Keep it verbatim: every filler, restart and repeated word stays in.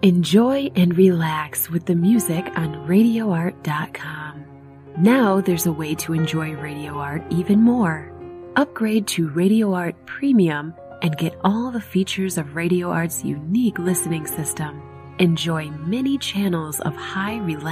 Enjoy and relax with the music on radio art dot com. Now there's a way to enjoy Radio Art even more. Upgrade to Radio Art Premium and get all the features of Radio Art's unique listening system. Enjoy many channels of high relaxation